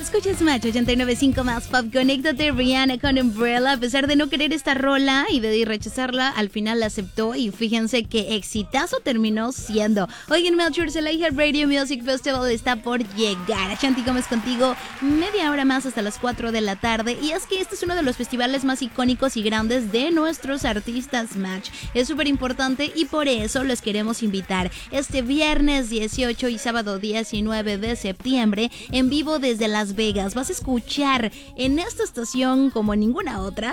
Escuchas Match 89.5 más pop. Conéctate, Rihanna con Umbrella. A pesar de no querer esta rola y de rechazarla, al final la aceptó y fíjense qué exitazo terminó siendo. Hoy en Melchor, el iHeartRadio Music Festival está por llegar. Ashanti Gómez contigo, media hora más hasta las 4 de la tarde. Y es que este es uno de los festivales más icónicos y grandes de nuestros artistas Match. Es súper importante y por eso los queremos invitar este viernes 18 y sábado 19 de septiembre en vivo desde Las Vegas. Vas a escuchar en esta estación como ninguna otra